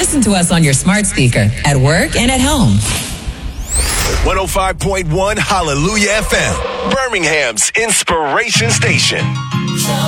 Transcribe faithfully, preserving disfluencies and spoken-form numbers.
listen to us on your smart speaker, at work, and at home. one oh five point one Hallelujah F M, Birmingham's inspiration station.